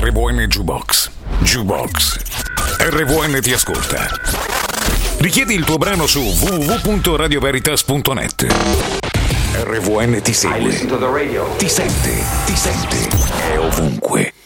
RVN Jukebox. Jukebox. RVN ti ascolta. Richiedi il tuo brano su www.radioveritas.net. RVN ti segue. Ti sente. È ovunque.